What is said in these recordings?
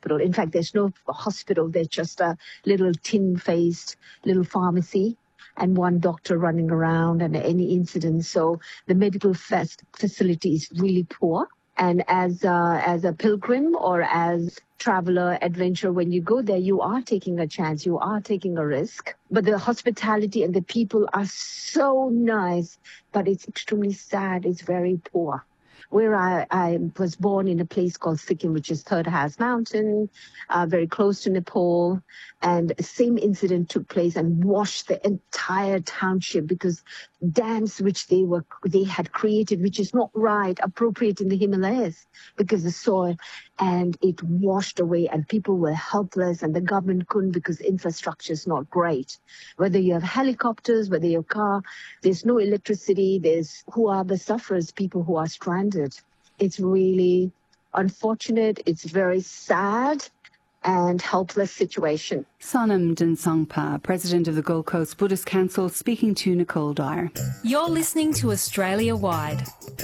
hospital. In fact, there's no hospital. There's just a little tin-faced little pharmacy and one doctor running around and any incident. So the medical facility is really poor. And as a pilgrim or as traveler, adventurer, when you go there, you are taking a chance, you are taking a risk. But the hospitality and the people are so nice, but it's extremely sad. It's very poor. Where I was born in a place called Sikkim, which is Third Has Mountain, very close to Nepal. And the same incident took place and washed the entire township because dams which they had created, which is not right, appropriate in the Himalayas because the soil, and it washed away and people were helpless and the government couldn't because infrastructure is not great. Whether you have helicopters, whether you have car, there's no electricity, who are the sufferers, people who are stranded. It's really unfortunate, it's very sad and helpless situation. Sonam Densongpa, President of the Gold Coast Buddhist Council, speaking to Nicole Dyer. You're listening to Australia Wide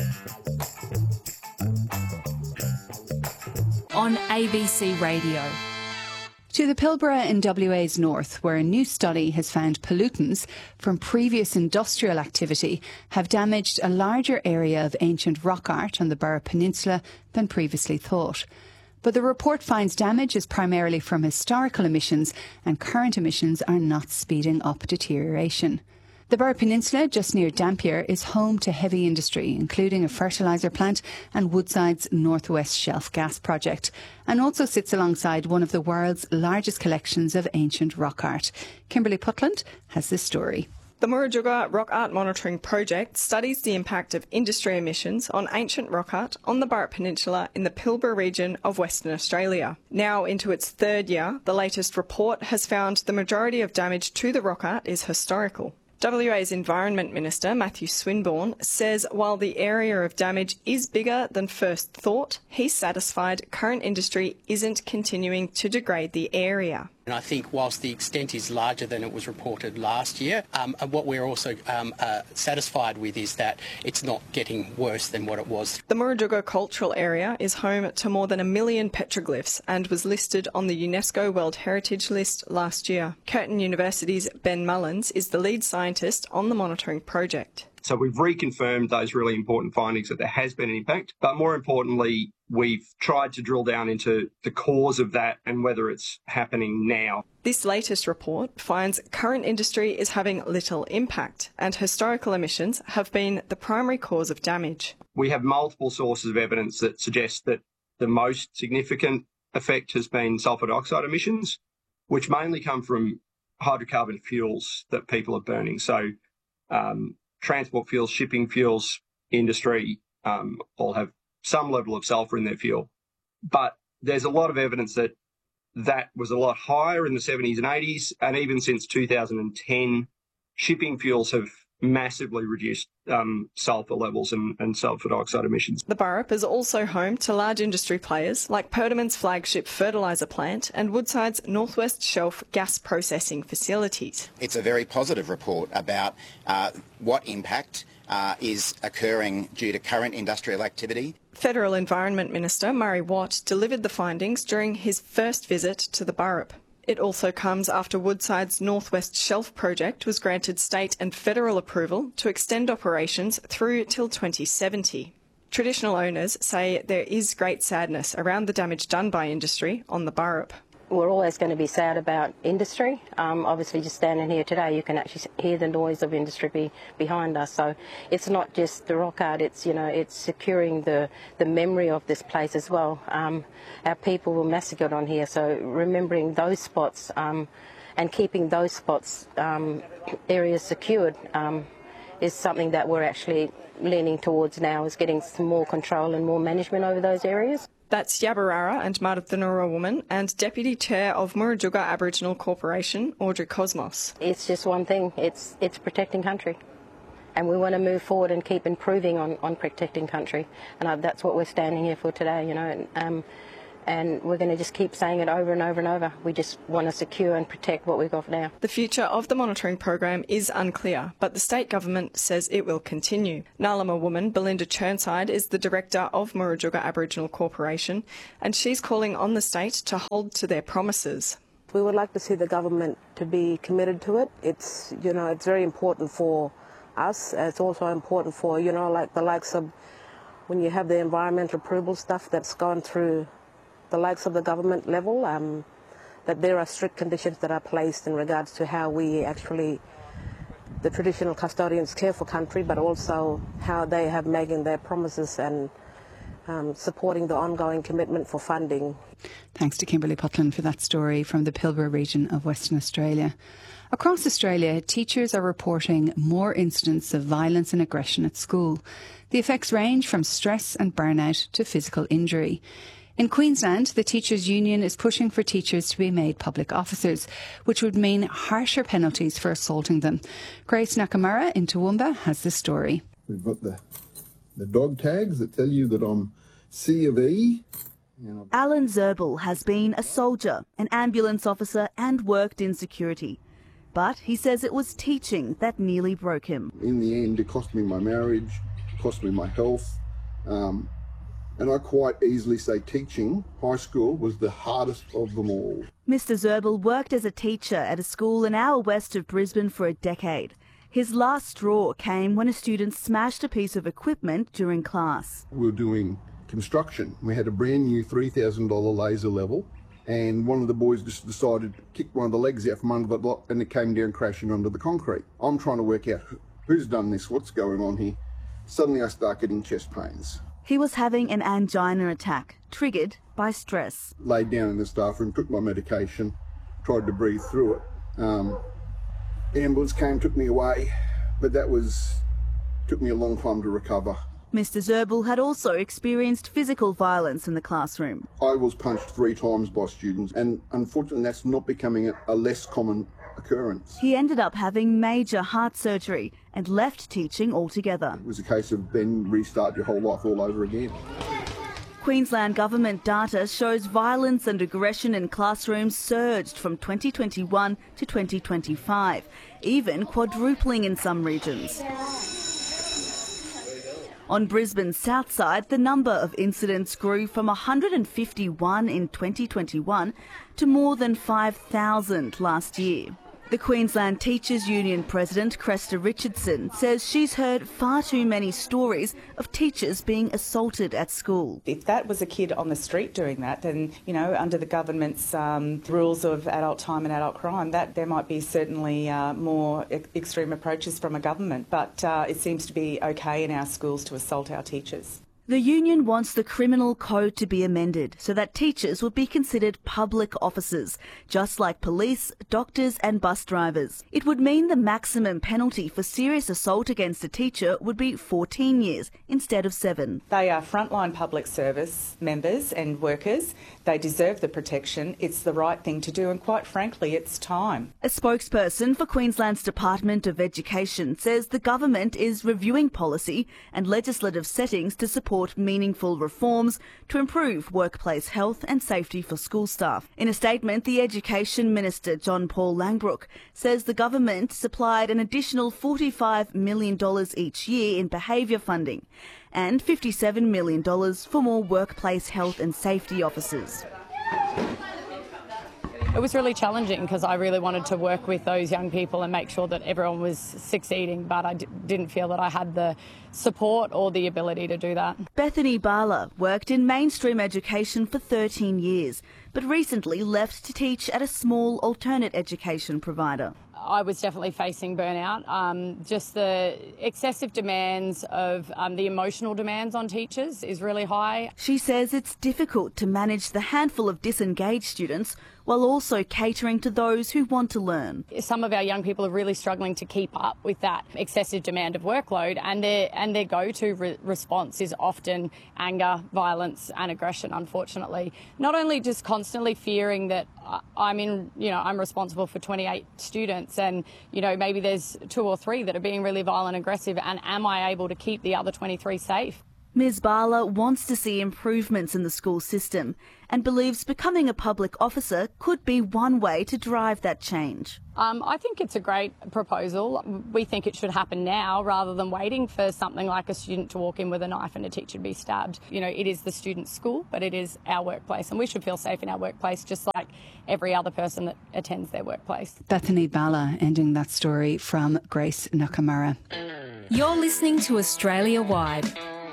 on ABC Radio. To the Pilbara in WA's north, where a new study has found pollutants from previous industrial activity have damaged a larger area of ancient rock art on the Burrup Peninsula than previously thought. But the report finds damage is primarily from historical emissions, and current emissions are not speeding up deterioration. The Burrup Peninsula, just near Dampier, is home to heavy industry, including a fertiliser plant and Woodside's Northwest Shelf gas project, and also sits alongside one of the world's largest collections of ancient rock art. Kimberly Putland has this story. The Murujuga Rock Art Monitoring Project studies the impact of industry emissions on ancient rock art on the Burrup Peninsula in the Pilbara region of Western Australia. Now into its third year, the latest report has found the majority of damage to the rock art is historical. WA's Environment Minister, Matthew Swinburne, says while the area of damage is bigger than first thought, he's satisfied current industry isn't continuing to degrade the area. And I think whilst the extent is larger than it was reported last year, what we're also satisfied with is that it's not getting worse than what it was. The Murujuga Cultural Area is home to more than 1 million petroglyphs and was listed on the UNESCO World Heritage List last year. Curtin University's Ben Mullins is the lead scientist on the monitoring project. So we've reconfirmed those really important findings that there has been an impact, but more importantly, we've tried to drill down into the cause of that and whether it's happening now. This latest report finds current industry is having little impact and historical emissions have been the primary cause of damage. We have multiple sources of evidence that suggest that the most significant effect has been sulphur dioxide emissions, which mainly come from hydrocarbon fuels that people are burning. So transport fuels, shipping fuels, industry all have some level of sulphur in their fuel. But there's a lot of evidence that that was a lot higher in the 70s and 80s, and even since 2010, shipping fuels have massively reduced sulphur levels and sulphur dioxide emissions. The Burrup is also home to large industry players like Perdaman's flagship fertiliser plant and Woodside's Northwest Shelf gas processing facilities. It's a very positive report about what impact is occurring due to current industrial activity. Federal Environment Minister Murray Watt delivered the findings during his first visit to the Burrup. It also comes after Woodside's Northwest Shelf project was granted state and federal approval to extend operations through till 2070. Traditional owners say there is great sadness around the damage done by industry on the Burrup. We're always going to be sad about industry. Obviously, just standing here today, you can actually hear the noise of industry behind us. So it's not just the rock art, it's, it's securing the memory of this place as well. Our people were massacred on here, so remembering those spots and keeping those spots, areas secured, is something that we're actually leaning towards now, is getting some more control and more management over those areas. That's Yabarara and Mardudhunurra woman and Deputy Chair of Murujuga Aboriginal Corporation, Audrey Cosmos. It's just one thing, it's protecting country. And we want to move forward and keep improving on protecting country. And that's what we're standing here for today, and we're going to just keep saying it over and over and over. We just want to secure and protect what we've got now. The future of the monitoring program is unclear, but the state government says it will continue. Ngalama woman Belinda Churnside is the director of Murujuga Aboriginal Corporation, and she's calling on the state to hold to their promises. We would like to see the government to be committed to it. It's very important for us. It's also important for, like the likes of when you have the environmental approval stuff that's gone through the likes of the government level, that there are strict conditions that are placed in regards to how we actually, the traditional custodians, care for country, but also how they have making their promises and supporting the ongoing commitment for funding. Thanks to Kimberly Putland for that story from the Pilbara region of Western Australia. Across Australia, teachers are reporting more incidents of violence and aggression at school. The effects range from stress and burnout to physical injury. In Queensland, the Teachers' Union is pushing for teachers to be made public officers, which would mean harsher penalties for assaulting them. Grace Nakamura in Toowoomba has the story. We've got the dog tags that tell you that I'm C of E. Alan Zerbel has been a soldier, an ambulance officer and worked in security. But he says it was teaching that nearly broke him. In the end, it cost me my marriage, cost me my health, and I quite easily say teaching, high school, was the hardest of them all. Mr Zerbel worked as a teacher at a school an hour west of Brisbane for a decade. His last straw came when a student smashed a piece of equipment during class. We were doing construction. We had a brand new $3,000 laser level, and one of the boys just decided to kick one of the legs out from under the block, and it came down crashing onto the concrete. I'm trying to work out who's done this, what's going on here. Suddenly I start getting chest pains. He was having an angina attack, triggered by stress. Laid down in the staff room, took my medication, tried to breathe through it. Ambulance came, took me away, but took me a long time to recover. Mr Zerbel had also experienced physical violence in the classroom. I was punched 3 times by students, and unfortunately that's not becoming a less common occurrence. He ended up having major heart surgery and left teaching altogether. It was a case of then restart your whole life all over again. Queensland government data shows violence and aggression in classrooms surged from 2021 to 2025, even quadrupling in some regions. On Brisbane's south side, the number of incidents grew from 151 in 2021 to more than 5,000 last year. The Queensland Teachers Union President, Cresta Richardson, says she's heard far too many stories of teachers being assaulted at school. If that was a kid on the street doing that, then, under the government's rules of adult time and adult crime, that there might be certainly more extreme approaches from a government. But it seems to be okay in our schools to assault our teachers. The union wants the criminal code to be amended so that teachers would be considered public officers, just like police, doctors and bus drivers. It would mean the maximum penalty for serious assault against a teacher would be 14 years instead of 7. They are frontline public service members and workers. They deserve the protection. It's the right thing to do, and quite frankly, it's time. A spokesperson for Queensland's Department of Education says the government is reviewing policy and legislative settings to support meaningful reforms to improve workplace health and safety for school staff. In a statement, the Education Minister, John Paul Langbroek, says the government supplied an additional $45 million each year in behaviour funding and $57 million for more workplace health and safety officers. It was really challenging because I really wanted to work with those young people and make sure that everyone was succeeding, but I didn't feel that I had the support or the ability to do that. Bethany Bala worked in mainstream education for 13 years, but recently left to teach at a small alternate education provider. I was definitely facing burnout. Just the excessive demands of the emotional demands on teachers is really high. She says it's difficult to manage the handful of disengaged students while also catering to those who want to learn. Some of our young people are really struggling to keep up with that excessive demand of workload, and their go-to response is often anger, violence and aggression, unfortunately. Not only just constantly fearing that I'm responsible for 28 students and, maybe there's 2 or 3 that are being really violent and aggressive, and am I able to keep the other 23 safe? Ms Bala wants to see improvements in the school system and believes becoming a public officer could be one way to drive that change. I think it's a great proposal. We think it should happen now rather than waiting for something like a student to walk in with a knife and a teacher to be stabbed. You know, it is the student's school, but it is our workplace, and we should feel safe in our workplace just like every other person that attends their workplace. Bethany Bala ending that story from Grace Nakamura. You're listening to Australia Wide.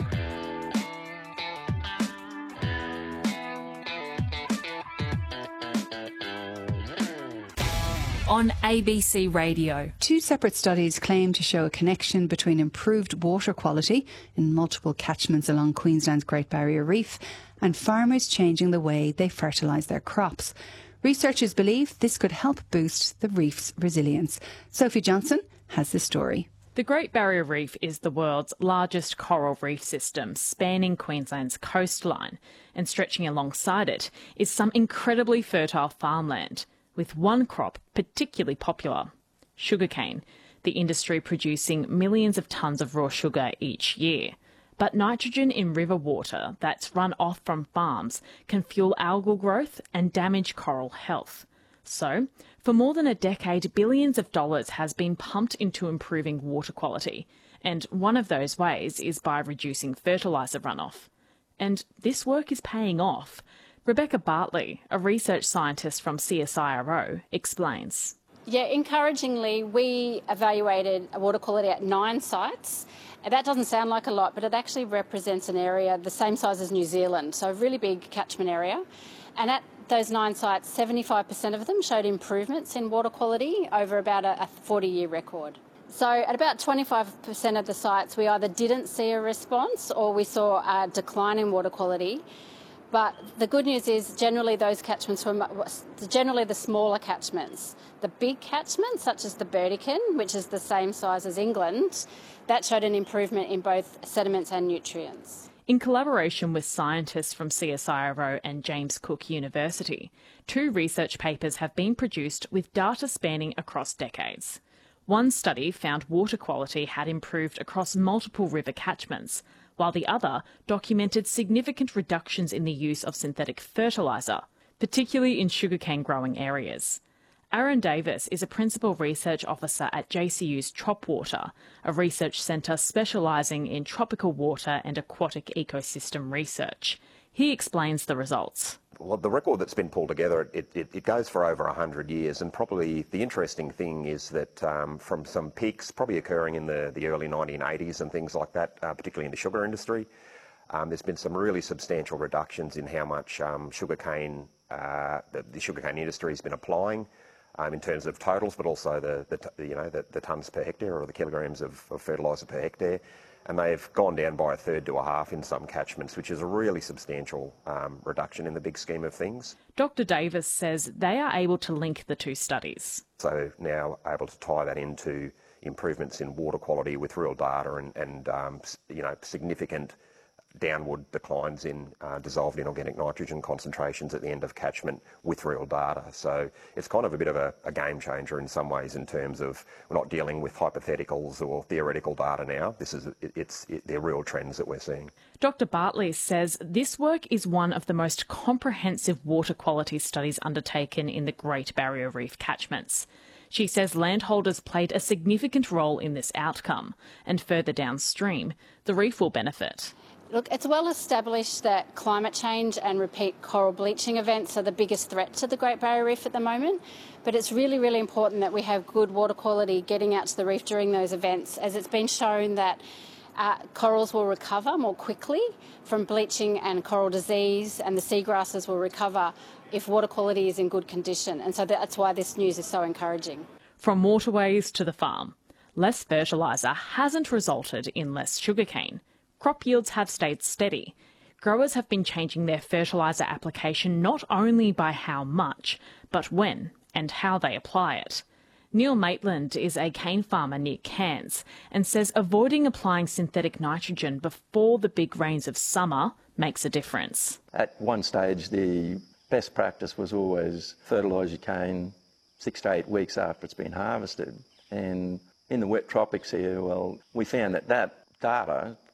On ABC Radio. Two separate studies claim to show a connection between improved water quality in multiple catchments along Queensland's Great Barrier Reef and farmers changing the way they fertilise their crops. Researchers believe this could help boost the reef's resilience. Sophie Johnson has the story. The Great Barrier Reef is the world's largest coral reef system, spanning Queensland's coastline, and stretching alongside it is some incredibly fertile farmland, with one crop particularly popular, sugarcane, the industry producing millions of tonnes of raw sugar each year. But nitrogen in river water that's run off from farms can fuel algal growth and damage coral health. So, for more than a decade, billions of dollars has been pumped into improving water quality, and one of those ways is by reducing fertiliser runoff. And this work is paying off. Rebecca Bartley, a research scientist from CSIRO, explains. Yeah, encouragingly, we evaluated water quality at 9 sites. That doesn't sound like a lot, but it actually represents an area the same size as New Zealand, so a really big catchment area. And at those 9 sites, 75% of them showed improvements in water quality over about a 40-year record. So at about 25% of the sites, we either didn't see a response or we saw a decline in water quality. But the good news is generally those catchments were generally the smaller catchments. The big catchments, such as the Burdekin, which is the same size as England, that showed an improvement in both sediments and nutrients. In collaboration with scientists from CSIRO and James Cook University, 2 research papers have been produced with data spanning across decades. One study found water quality had improved across multiple river catchments, while the other documented significant reductions in the use of synthetic fertiliser, particularly in sugarcane growing areas. Aaron Davis is a Principal Research Officer at JCU's Tropwater, a research centre specialising in tropical water and aquatic ecosystem research. He explains the results. Well, the record that's been pulled together, it goes for over 100 years, and probably the interesting thing is that from some peaks probably occurring in the early 1980s and things like that, particularly in the sugar industry, there's been some really substantial reductions in how much sugarcane the sugarcane industry has been applying in terms of totals, but also the tonnes per hectare or the kilograms of fertiliser per hectare. And they've gone down by a third to a half in some catchments, which is a really substantial reduction in the big scheme of things. Dr Davis says they are able to link the 2 studies. So now able to tie that into improvements in water quality with real data and significant downward declines in dissolved inorganic nitrogen concentrations at the end of catchment with real data. So it's kind of a bit of a game changer in some ways in terms of we're not dealing with hypotheticals or theoretical data now. They're real trends that we're seeing. Dr Bartley says this work is one of the most comprehensive water quality studies undertaken in the Great Barrier Reef catchments. She says landholders played a significant role in this outcome, and further downstream, the reef will benefit. Look, it's well established that climate change and repeat coral bleaching events are the biggest threat to the Great Barrier Reef at the moment, but it's really, really important that we have good water quality getting out to the reef during those events, as it's been shown that corals will recover more quickly from bleaching and coral disease, and the seagrasses will recover if water quality is in good condition, and so that's why this news is so encouraging. From waterways to the farm, less fertiliser hasn't resulted in less sugarcane. Crop yields have stayed steady. Growers have been changing their fertiliser application not only by how much, but when and how they apply it. Neil Maitland is a cane farmer near Cairns and says avoiding applying synthetic nitrogen before the big rains of summer makes a difference. At one stage, the best practice was always fertilise your cane 6 to 8 weeks after it's been harvested. And in the wet tropics here, well, we found that data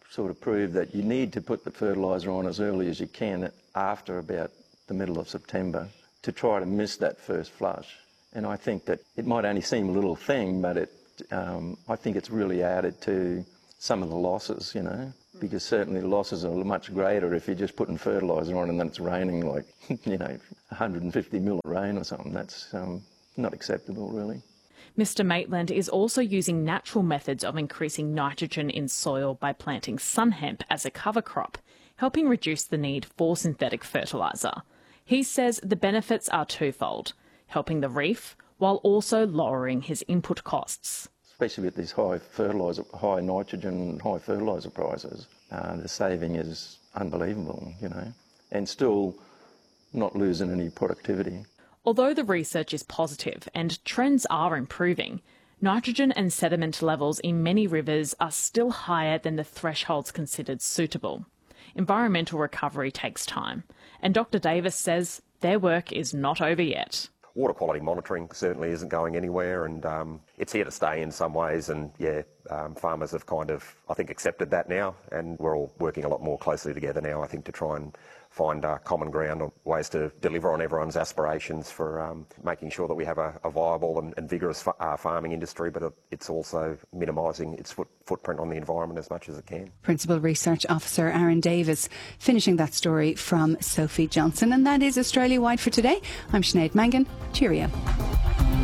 sort of proved that you need to put the fertiliser on as early as you can after about the middle of September to try to miss that first flush. And I think that it might only seem a little thing, but I think it's really added to some of the losses, you know, because certainly the losses are much greater if you're just putting fertiliser on and then it's raining like, you know, 150 mil of rain or something. That's not acceptable, really. Mr Maitland is also using natural methods of increasing nitrogen in soil by planting sun hemp as a cover crop, helping reduce the need for synthetic fertiliser. He says the benefits are twofold, helping the reef while also lowering his input costs. Especially with these high nitrogen, high fertiliser prices, the saving is unbelievable, you know, and still not losing any productivity. Although the research is positive and trends are improving, nitrogen and sediment levels in many rivers are still higher than the thresholds considered suitable. Environmental recovery takes time, and Dr Davis says their work is not over yet. Water quality monitoring certainly isn't going anywhere, and it's here to stay in some ways, and farmers have kind of, I think, accepted that now, and we're all working a lot more closely together now, I think, to try and find common ground on ways to deliver on everyone's aspirations for making sure that we have a viable and vigorous farming industry, but it's also minimising its footprint on the environment as much as it can. Principal Research Officer Aaron Davis finishing that story from Sophie Johnson. And that is Australia Wide for today. I'm Sinead Mangan. Cheerio.